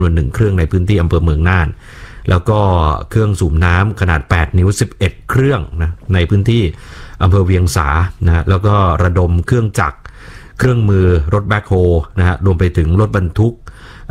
1เครื่องในพื้นที่อำเภอเมืองน่านแล้วก็เครื่องสูบน้ำขนาด8นิ้ว11เครื่องนะในพื้นที่อำเภอเวียงสานะแล้วก็ระดมเครื่องจักรเครื่องมือรถแบ็คโฮนะฮะรวมไปถึงรถบรรทุก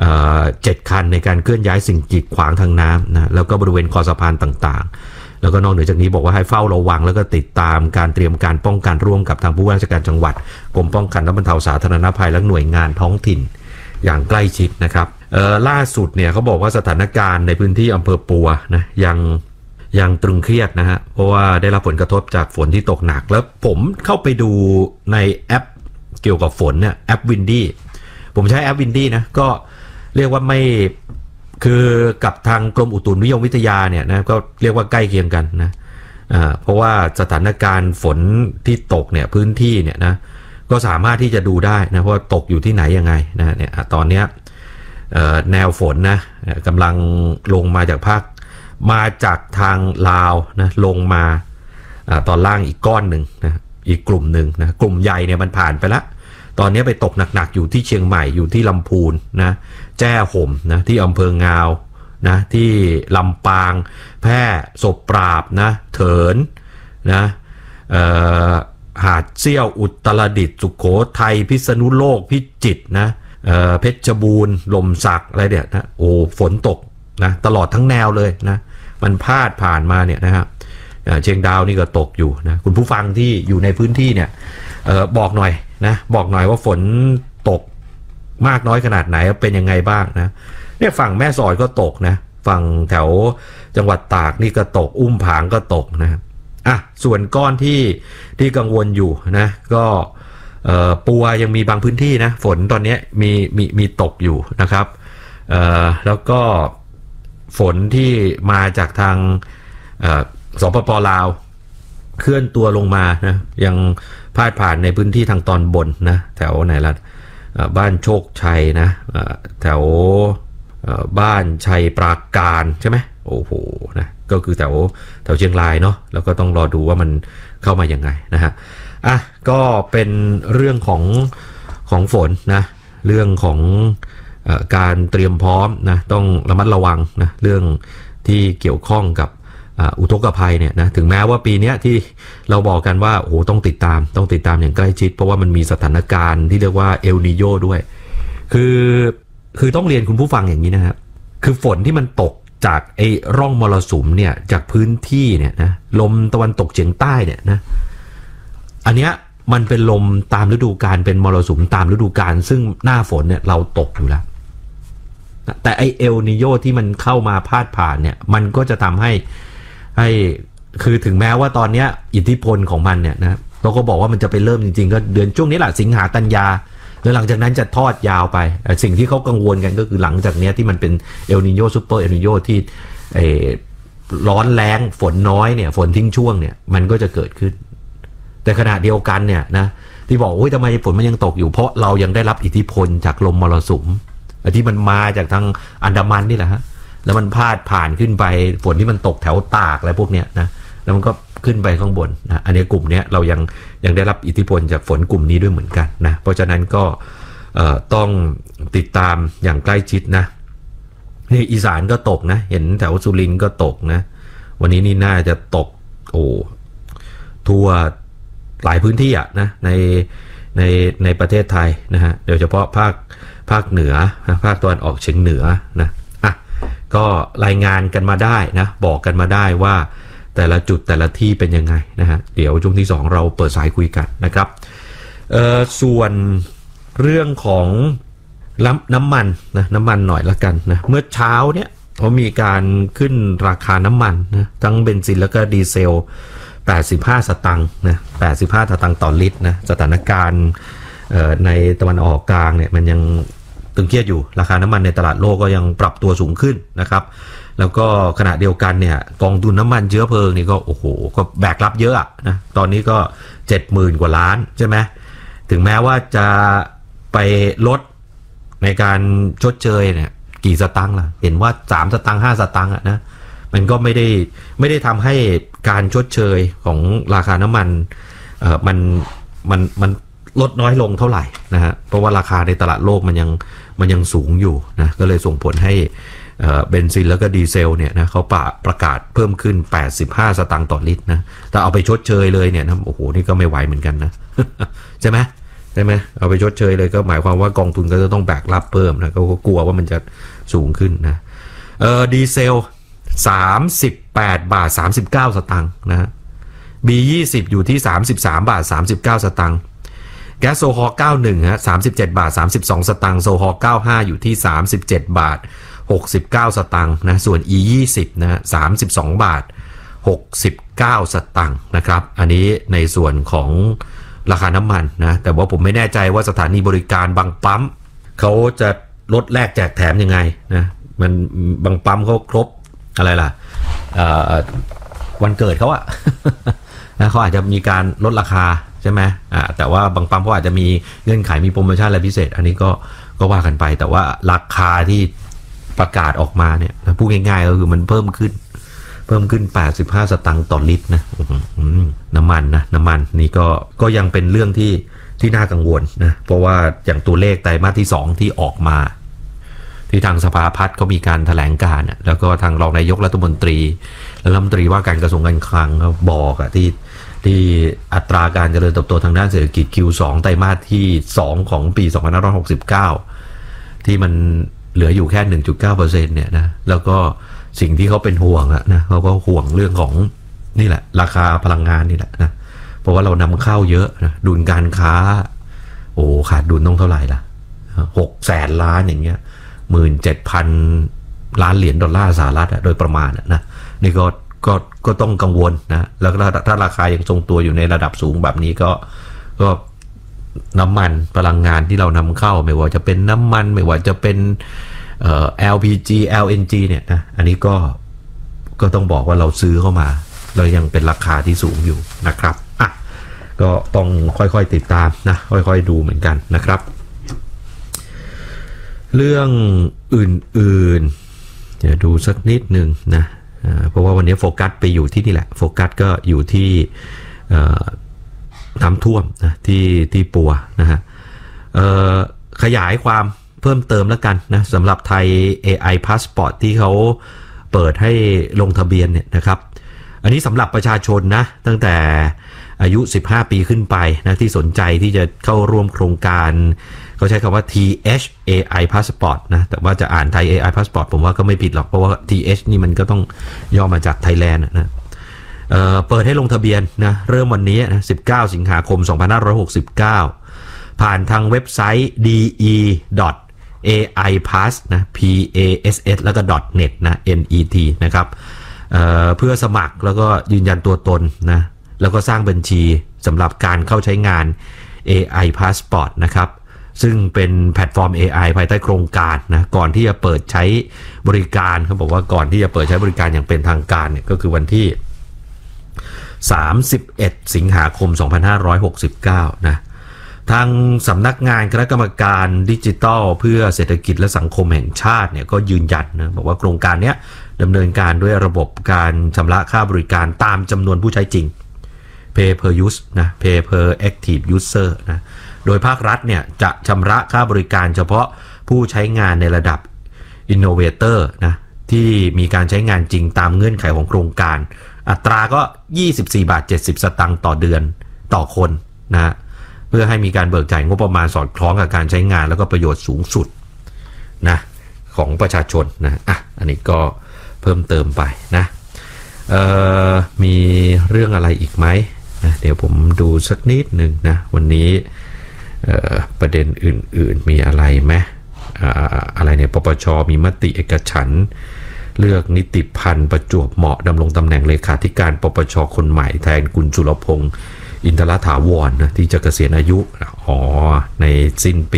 7คันในการเคลื่อนย้ายสิ่งกีดขวางทางน้ำนะแล้วก็บริเวณคอสะพานต่างๆแล้วก็นอกเหนือจากนี้บอกว่าให้เฝ้าระวังแล้วก็ติดตามการเตรียมการป้องกันร่วมกับทางผู้ว่าราชการจังหวัดกรมป้องกันและบรรเทาสาธารณภัยและหน่วยงานท้องถิ่นอย่างใกล้ชิดนะครับล่าสุดเนี่ยเขาบอกว่าสถานการณ์ในพื้นที่อำเภอปัวนะยังตรึงเครียดนะฮะเพราะว่าได้รับผลกระทบจากฝนที่ตกหนักแล้วผมเข้าไปดูในแอปเกี่ยวกับฝนเนี่ยแอปวินดี้ผมใช้แอปวินดี้นะก็เรียกว่าไม่คือกับทางกรมอุตุนิยมวิทยาเนี่ยนะก็เรียกว่าใกล้เคียงกันนะเพราะว่าสถานการณ์ฝนที่ตกเนี่ยพื้นที่เนี่ยนะก็สามารถที่จะดูได้นะว่าตกอยู่ที่ไหนยังไงนะเนี่ยตอนนี้แนวฝนนะกำลังลงมาจากมาจากทางลาวนะลงมาตอนล่างอีกก้อนหนึ่งนะอีกกลุ่มหนึ่งนะกลุ่มใหญ่เนี่ยมันผ่านไปแล้วตอนนี้ไปตกหนักๆอยู่ที่เชียงใหม่อยู่ที่ลำพูนนะแจ้ห่มนะที่อำเภองาวนะที่ลำปางแพร่ศพปราบนะเถินนะหาดเซี่ยวอุตรดิตถ์สุโขทัยพิษณุโลกพิจิตรนะเพชรบูรณ์ลมสักอะไรเนี่ยนะโอ้ฝนตกนะตลอดทั้งแนวเลยนะมันพาดผ่านมาเนี่ยนะครับเชียงดาวนี่ก็ตกอยู่นะคุณผู้ฟังที่อยู่ในพื้นที่เนี่ยบอกหน่อยนะบอกหน่อยว่าฝนตกมากน้อยขนาดไหนเป็นยังไงบ้างนะเนี่ยฝั่งแม่สอดก็ตกนะฝั่งแถวจังหวัดตากนี่ก็ตกอุ้มผางก็ตกนะครับส่วนก้อนที่กังวลอยู่นะก็ปัวยังมีบางพื้นที่นะฝนตอนนี้มีตกอยู่นะครับแล้วก็ฝนที่มาจากทางสปป.ลาวเคลื่อนตัวลงมานะยังพาดผ่านในพื้นที่ทางตอนบนนะแถวไหนล่ะบ้านโชคชัยนะแถวบ้านชัยปราการใช่ไหมโอ้โหนะก็คือแถวเชียงรายเนาะแล้วก็ต้องรอดูว่ามันเข้ามายังไงนะฮะก็เป็นเรื่องของฝนนะเรื่องของการเตรียมพร้อมนะต้องระมัดระวังนะเรื่องที่เกี่ยวข้องกับอุทกภัยเนี่ยนะถึงแม้ว่าปีนี้ที่เราบอกกันว่าโอ้ต้องติดตามอย่างใกล้ชิดเพราะว่ามันมีสถานการณ์ที่เรียกว่าเอลนีโญด้วยคือต้องเรียนคุณผู้ฟังอย่างนี้นะครับคือฝนที่มันตกจากไอ้ร่องมรสุมเนี่ยจากพื้นที่เนี่ยนะลมตะวันตกเฉียงใต้เนี่ยนะอันเนี้ยมันเป็นลมตามฤดูกาลเป็นมรสุมตามฤดูกาลซึ่งหน้าฝนเนี่ยเราตกอยู่แล้วแต่ไอเอลนีโญที่มันเข้ามาพาดผ่านเนี่ยมันก็จะทำให้คือถึงแม้ว่าตอนนี้อิทธิพลของมันเนี่ยนะเราก็บอกว่ามันจะไปเริ่มจริงๆก็เดือนช่วงนี้แหละสิงหากันยาแล้วหลังจากนั้นจะทอดยาวไปสิ่งที่เขากังวลกันก็คือหลังจากนี้ที่มันเป็นเอลนีโญซูเปอร์เอลนีโญที่ร้อนแรงฝนน้อยเนี่ยฝนทิ้งช่วงเนี่ยมันก็จะเกิดขึ้นแต่ขณะเดียวกันเนี่ยนะที่บอกโอ้ยทำไมฝนมันยังตกอยู่เพราะเรายังได้รับอิทธิพลจากลมมรสุมที่มันมาจากทางอันดามันนี่แหละฮะแล้วมันพาดผ่านขึ้นไปฝนที่มันตกแถวตากอะไรพวกเนี้ยนะแล้วมันก็ขึ้นไปข้างบนนะอันนี้กลุ่มเนี้ยเรายังได้รับอิทธิพลจากฝนกลุ่มนี้ด้วยเหมือนกันนะเพราะฉะนั้นก็ต้องติดตามอย่างใกล้ชิดนะนี่อีสานก็ตกนะเห็นแถวสุรินทร์ก็ตกนะวันนี้นี่น่าจะตกทั่วหลายพื้นที่อ่ะนะในประเทศไทยนะฮะโดยเฉพาะภาคเหนือนะภาคตะวันออกเฉียงเหนือนะก็รายงานกันมาได้นะบอกกันมาได้ว่าแต่ละจุดแต่ละที่เป็นยังไงนะฮะเดี๋ยวช่วงที่2เราเปิดสายคุยกันนะครับส่วนเรื่องของน้ำมันหน่อยละกันนะเมื่อเช้าเนี่ยเขามีการขึ้นราคาน้ำมันนะทั้งเบนซินแล้วก็ดีเซล85 สตางค์นะ85 สตางค์ต่อลิตรนะสถานการณ์ในตะวันออกกลางเนี่ยมันยังตึงเครียดอยู่ราคาน้ำมันในตลาดโลกก็ยังปรับตัวสูงขึ้นนะครับแล้วก็ขณะเดียวกันเนี่ยกองทุนน้ำมันเชื้อเพลิงนี่ก็โอ้โหก็แบกรับเยอะนะตอนนี้ก็ 70,000 กว่าล้านใช่ไหมถึงแม้ว่าจะไปลดในการชดเชยเนี่ยกี่สตางค์ล่ะเห็นว่า3 สตางค์5 สตางค์นะมันก็ไม่ได้ทำให้การชดเชยของราคาน้ำมันมันลดน้อยลงเท่าไหร่นะฮะเพราะว่าราคาในตลาดโลกมันยังสูงอยู่นะก็เลยส่งผลให้เบนซินแล้วก็ดีเซลเนี่ยนะเขาประกาศเพิ่มขึ้น85สตางค์ต่อลิตรนะแต่เอาไปชดเชยเลยเนี่ยนะโอ้โหนี่ก็ไม่ไหวเหมือนกันนะ ใช่ไหมเอาไปชดเชยเลยก็หมายความว่ากองทุนก็จะต้องแบกรับเพิ่มนะก็กลัวว่ามันจะสูงขึ้นนะดีเซล38 บาท 39 สตางค์นะฮะ B20 อยู่ที่33 บาท 39 สตางค์แก๊สโซฮอล์91ฮะ37 บาท 32 สตางค์โซฮอล์95อยู่ที่37 บาท 69 สตางค์นะส่วน E20 นะฮะ32 บาท 69 สตางค์นะครับอันนี้ในส่วนของราคาน้ำมันนะแต่ว่าผมไม่แน่ใจว่าสถานีบริการบางปั๊มเขาจะลดแลกแจกแถมยังไงนะมันบางปั๊มเขาครบอะไรล่ะวันเกิดเขาอะ นะเขาอาจจะมีการลดราคาใช่ไหมแต่ว่าบางปั๊มเขาอาจจะมีเงื่อนไขมีโปรโมชั่นอะไรพิเศษอันนี้ก็ว่ากันไปแต่ว่าราคาที่ประกาศออกมาเนี่ยพูดง่ายๆก็คือมันเพิ่มขึ้น85 สตางค์ต่อลิตรนะน้ำมันนี่ก็ยังเป็นเรื่องที่น่ากังวลนะเพราะว่าอย่างตัวเลขไตรมาสที่2ที่ออกมาที่ทางสภาพัฒน์เขามีการแถลงการณ์แล้วก็ทางรองนายกรัฐมนตรีและรัฐมนตรีว่าการกระทรวงการคลังเขาบอกที่อัตราการเจริญเติบโตทางด้านเศรษฐกิจ Q2 ไตรมาสที่2ของปี2569ที่มันเหลืออยู่แค่ 1.9% เนี่ยนะแล้วก็สิ่งที่เขาเป็นห่วงนะเขาก็ห่วงเรื่องของนี่แหละราคาพลังงานนี่แหละนะเพราะว่าเรานำเข้าเยอะนะดุลการค้าโอ้ขาดดุลต้องเท่าไหร่ล่ะ600,000 ล้านอย่างเงี้ย17,000 ล้านเหรียญดอลลาร์สหรัฐโดยประมาณนะนี่ก็ต้องกังวลนะแล้วถ้าราคายังทรงตัวอยู่ในระดับสูงแบบนี้ก็น้ำมันพลังงานที่เรานำเข้าไม่ว่าจะเป็นน้ำมันไม่ว่าจะเป็นLPG LNG เนี่ยนะอันนี้ก็ต้องบอกว่าเราซื้อเข้ามาเรายังเป็นราคาที่สูงอยู่นะครับอ่ะก็ต้องค่อยๆติดตามนะค่อยๆดูเหมือนกันนะครับเรื่องอื่นๆเดี๋ยวดูสักนิดนึงนะเพราะว่าวันนี้โฟกัสไปอยู่ที่นี่แหละโฟกัสก็อยู่ที่น้ำท่วมนะที่ปัวนะฮะขยายความเพิ่มเติมแล้วกันนะสำหรับไทย AI Passport ที่เขาเปิดให้ลงทะเบียนเนี่ยนะครับอันนี้สำหรับประชาชนนะตั้งแต่อายุ15 ปีขึ้นไปนะที่สนใจที่จะเข้าร่วมโครงการเขาใช้คำว่า TH AI Passport นะแต่ว่าจะอ่านไทย AI Passport ผมว่าก็ไม่ผิดหรอกเพราะว่า TH นี่มันก็ต้องย่อมาจาก Thailand นะเปิดให้ลงทะเบียนนะเริ่มวันนี้นะ19 สิงหาคม 2569ผ่านทางเว็บไซต์ de.aipass นะ pass แล้วก็ .net นะ net นะครับเพื่อสมัครแล้วก็ยืนยันตัวตนนะแล้วก็สร้างบัญชีสำหรับการเข้าใช้งาน AI Passport นะครับซึ่งเป็นแพลตฟอร์ม AI ภายใต้โครงการนะก่อนที่จะเปิดใช้บริการเขาบอกว่าก่อนที่จะเปิดใช้บริการอย่างเป็นทางการเนี่ยก็คือวันที่31 สิงหาคม 2569นะทางสำนักงานคณะกรรมการดิจิทัลเพื่อเศรษฐกิจและสังคมแห่งชาติเนี่ยก็ยืนยันนะบอกว่าโครงการนี้ดำเนินการด้วยระบบการชำระค่าบริการตามจำนวนผู้ใช้จริง Pay per use นะ Pay per active user นะโดยภาครัฐเนี่ยจะชำระค่าบริการเฉพาะผู้ใช้งานในระดับ Innovator นะที่มีการใช้งานจริงตามเงื่อนไขของโครงการอัตราก็24 บาท 70 สตางค์ต่อเดือนต่อคนนะเพื่อให้มีการเบิกจ่ายงบประมาณสอดคล้องกับการใช้งานแล้วก็ประโยชน์สูงสุดนะของประชาชนนะอันนี้ก็เพิ่มเติมไปนะมีเรื่องอะไรอีกไหมนะเดี๋ยวผมดูสักนิดหนึ่งนะวันนี้ประเด็นอื่นๆมีอะไรไหมอะไรเนี่ยปปชมีมติเอกฉันท์เลือกนิติพันธ์ประจวบเหมาะดำรงตำแหน่งเลขาธิการปปชคนใหม่แทนคุณจุลพงษ์อินทรถาวรนะที่จะเกษียณอายุในสิ้นปี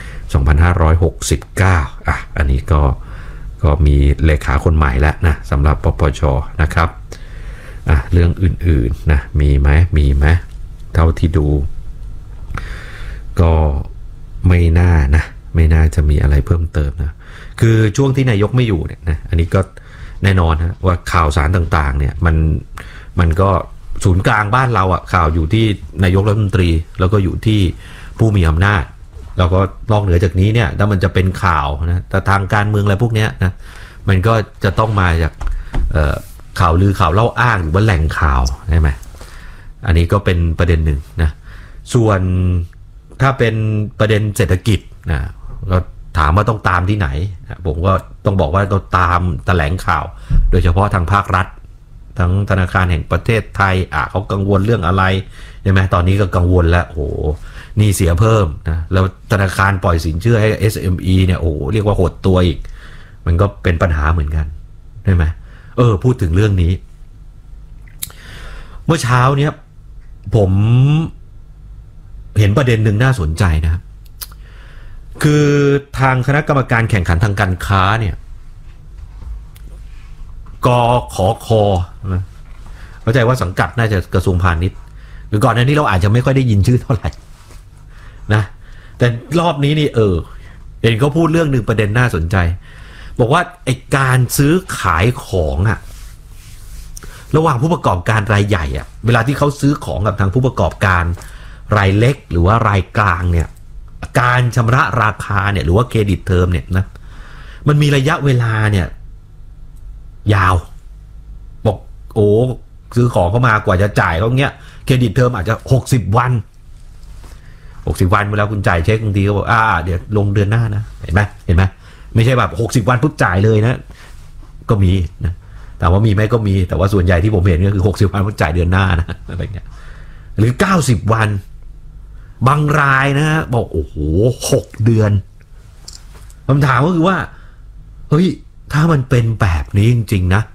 2569อันนี้ก็มีเลขาคนใหม่แล้วนะสำหรับปปชนะครับเรื่องอื่นๆนะมีไหมเท่าที่ดูก็ไม่น่าจะมีอะไรเพิ่มเติมนะคือช่วงที่นายกไม่อยู่เนี่ยนะอันนี้ก็แน่นอนนะว่าข่าวสารต่างๆเนี่ยมันก็ศูนย์กลางบ้านเราข่าวอยู่ที่นายกรัฐมนตรีแล้วก็อยู่ที่ผู้มีอำนาจแล้วก็นอกเหนือจากนี้เนี่ยถ้ามันจะเป็นข่าวนะแต่ทางการเมืองอะไรพวกนี้นะมันก็จะต้องมาจากข่าวลือข่าวเล่าอ้างหรือว่าแหล่งข่าวใช่ไหมอันนี้ก็เป็นประเด็นหนึ่งนะส่วนถ้าเป็นประเด็นเศรษฐกิจนะก็ถามว่าต้องตามที่ไหนผมก็ต้องบอกว่าต้องตามแถลงข่าวโดยเฉพาะทางภาครัฐทั้งธนาคารแห่งประเทศไทยเขากังวลเรื่องอะไรใช่ไหมตอนนี้ก็กังวลแล้วโอ้หนี้เสียเพิ่มนะแล้วธนาคารปล่อยสินเชื่อให้ SME เนี่ยโอ้เรียกว่าหดตัวอีกมันก็เป็นปัญหาเหมือนกันใช่ไหมพูดถึงเรื่องนี้เมื่อเช้าเนี้ยผมเห็นประเด็นหนึ่งน่าสนใจนะครับคือทางคณะกรรมการแข่งขันทางการค้าเนี่ยกขคนะเข้าใจว่าสังกัดน่าจะกระทรวงพาณิชย์หรือก่อนหน้านี้เราอาจจะไม่ค่อยได้ยินชื่อเท่าไหร่นะแต่รอบนี้นี่เห็นเขาพูดเรื่องหนึ่งประเด็นน่าสนใจบอกว่าไอ้การซื้อขายของระหว่างผู้ประกอบการรายใหญ่เวลาที่เขาซื้อของกับทางผู้ประกอบการรายเล็กหรือว่ารายกลางเนี่ยการชำระราคาเนี่ยหรือว่าเครดิตเทอมเนี่ยนะมันมีระยะเวลาเนี่ยยาวบอกซื้อของเข้ามากว่าจะจ่ายเขาเงี้ยเครดิตเทอมอาจจะ60 วันเวลาคุณจ่ายเช็คบางทีก็บอกเดี๋ยวลงเดือนหน้านะเห็นไหมไม่ใช่แบบ60 วันปุ๊บจ่ายเลยนะก็มีนะแต่ว่ามีไหมก็มีแต่ว่าส่วนใหญ่ที่ผมเห็นก็คือ60 วันปุ๊บจ่ายเดือนหน้านะอะไรเงี้ยหรือ90 วันบางรายนะบอก6 เดือนคำถามก็คือว่าเฮ้ยถ้ามันเป็นแบบนี้จริงๆนะ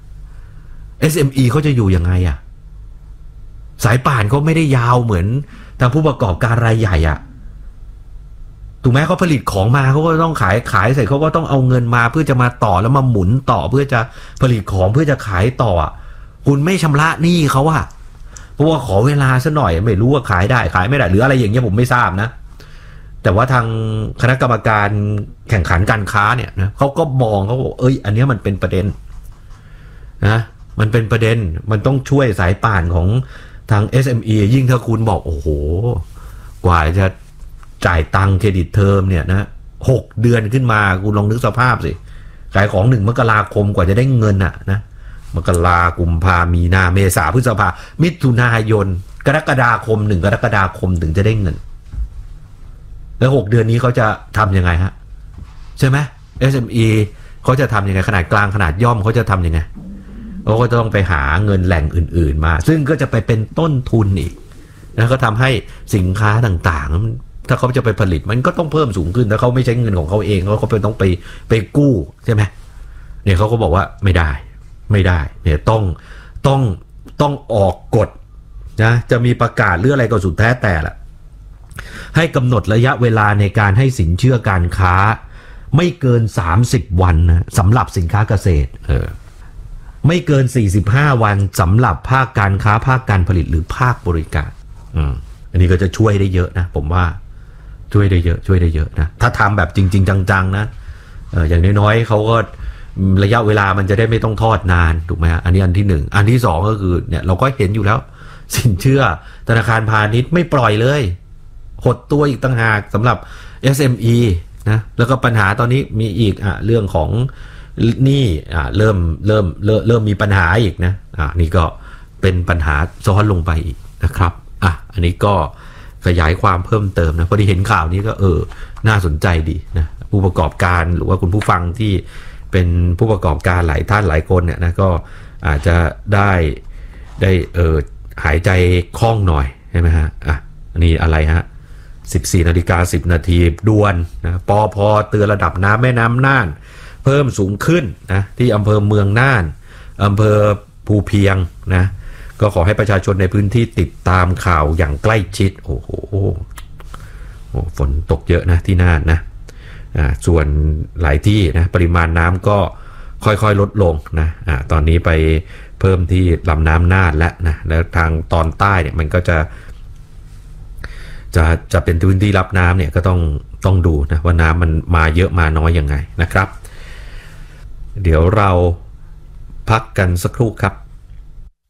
SME เขาจะอยู่ยังไงสายป่านเขาไม่ได้ยาวเหมือนทางผู้ประกอบการรายใหญ่ถูกไหมเขาผลิตของมาเขาก็ต้องขายเสร็จเขาก็ต้องเอาเงินมาเพื่อจะมาต่อแล้วมาหมุนต่อเพื่อจะผลิตของเพื่อจะขายต่อคุณไม่ชำระหนี้เขาเพราะว่าขอเวลาซะหน่อยไม่รู้ว่าขายได้ขายไม่ได้หรืออะไรอย่างเงี้ยผมไม่ทราบนะแต่ว่าทางคณะกรรมการแข่งขันการค้าเนี่ยนะเขาก็มองเขาบอกอันนี้มันเป็นประเด็นนะมันเป็นประเด็นมันต้องช่วยสายป่านของทาง SME ยิ่งถ้าคุณบอกกว่าจะจ่ายตังค์เครดิตเทอมเนี่ยนะ6 เดือนขึ้นมาคุณลองนึกสภาพสิขายของ1 มกราคมกว่าจะได้เงินนะมกรากุมภามีนาเมษาพฤษภามิถุนายนกรกฎาคม1 กรกฎาคมถึงจะได้เงินแล้ว6 เดือนนี้เขาจะทำยังไงใช่ไหม SME เขาจะทำยังไงขนาดกลางขนาดย่อมเขาจะทำยังไงเขาก็ต้องไปหาเงินแหล่งอื่นๆมาซึ่งก็จะไปเป็นต้นทุนอีกแล้วก็ทำให้สินค้าต่างๆถ้าเขาจะไปผลิตมันก็ต้องเพิ่มสูงขึ้นถ้าเขาไม่ใช้เงินของเขาเองเขาก็ต้องไปกู้ใช่ไหมเนี่ยเขาก็บอกว่าไม่ได้เนี่ยต้องออกกฎนะจะมีประกาศหรืออะไรก็สุดแท้แต่ละให้กำหนดระยะเวลาในการให้สินเชื่อการค้าไม่เกิน30 วันนะสำหรับสินค้าเกษตรไม่เกิน45 วันสำหรับภาคการค้าภาคการผลิตหรือภาคบริการอันนี้ก็จะช่วยได้เยอะนะผมว่าช่วยได้เยอะนะถ้าทำแบบจริงๆจังๆนะอย่างน้อยๆเขาก็ระยะเวลามันจะได้ไม่ต้องทอดนานถูกไหมอันนี้อันที่1อันที่2ก็คือเนี่ยเราก็เห็นอยู่แล้วสินเชื่อธนาคารพาณิชย์ไม่ปล่อยเลยหดตัวอีกต่างหากสำหรับ SME นะแล้วก็ปัญหาตอนนี้มีอีกเรื่องของนี่เริ่มมีปัญหาอีกนะนี่ก็เป็นปัญหาซ้อนลงไปอีกนะครับอันนี้ก็ขยายความเพิ่มเติมนะพอดีเห็นข่าวนี้ก็น่าสนใจดีนะผู้ประกอบการหรือว่าคุณผู้ฟังที่เป็นผู้ประกอบการหลายท่านหลายคนเนี่ยนะก็อาจจะได้หายใจคล่องหน่อยใช่ไหมฮะอันนี้อะไรฮะ 14:10 นาทีด่วนนะปพ.เตือนระดับน้ำแม่น้ำน่านเพิ่มสูงขึ้นนะที่อำเภอเมืองน่านอำเภอภูเพียงนะก็ขอให้ประชาชนในพื้นที่ติดตามข่าวอย่างใกล้ชิดโอ้โหฝนตกเยอะนะที่น่านนะส่วนหลายที่นะปริมาณน้ำก็ค่อยๆลดลงนะตอนนี้ไปเพิ่มที่ลำน้ำน่านแล้วนะแล้วทางตอนใต้เนี่ยมันก็จะเป็นพื้นที่รับน้ำเนี่ยก็ต้องดูนะว่าน้ำมันมาเยอะมาน้อยยังไงนะครับเดี๋ยวเราพักกันสักครู่ครับ